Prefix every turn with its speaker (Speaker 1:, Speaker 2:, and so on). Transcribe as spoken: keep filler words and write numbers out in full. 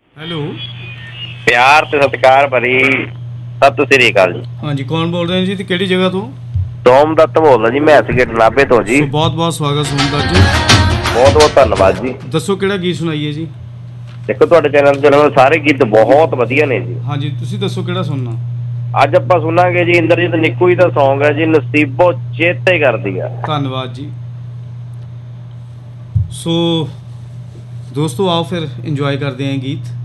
Speaker 1: Hello.
Speaker 2: ਪਿਆਰ ਤੇ ਸਤਿਕਾਰ ਭਰੀ ਸਤਿ ਸ੍ਰੀ ਅਕਾਲ ਜੀ।
Speaker 1: ਹਾਂਜੀ, ਕੌਣ ਬੋਲ ਰਹੇ ਜੀ ਤੇ ਕਿਹੜੀ ਜਗ੍ਹਾ ਤੋਂ?
Speaker 2: ਸੋਮਦੱਤ ਬੋਲਦਾ ਜੀ, ਮੈਂ ਗੇਟ ਨਾਭੇ ਤੋਂ ਜੀ।
Speaker 1: ਸੋ ਬਹੁਤ ਬਹੁਤ ਸਵਾਗਤ ਸੋਮਦੱਤ ਜੀ।
Speaker 2: ਬਹੁਤ ਬਹੁਤ ਧੰਨਵਾਦ ਜੀ।
Speaker 1: ਦੱਸੋ ਕਿਹੜਾ ਗੀਤ ਸੁਣਾਈਏ ਜੀ?
Speaker 2: ਦੇਖੋ ਤੁਹਾਡੇ ਚੈਨਲ ਤੇ ਸਾਰੇ ਗੀਤ ਬਹੁਤ ਵਧੀਆ ਨੇ ਜੀ।
Speaker 1: ਹਾਂਜੀ, ਤੁਸੀਂ ਦੱਸੋ ਕਿਹੜਾ ਸੁਣਨਾ?
Speaker 2: ਅੱਜ ਆਪਾਂ ਸੁਣਾਂਗੇ ਜੀ ਇੰਦਰਜੀਤ ਨਿੱਕੂ ਜੀ ਦਾ ਸੌਂਗ ਹੈ ਜੀ, ਨਸੀਬੋ ਚੇਤੇ ਕਰਦੀ ਆ।
Speaker 1: ਧੰਨਵਾਦ ਜੀ। ਸੋ ਦੋਸਤੋ ਆਓ ਫਿਰ ਇੰਜੋਏ ਕਰਦੇ ਹਾਂ ਗੀਤ।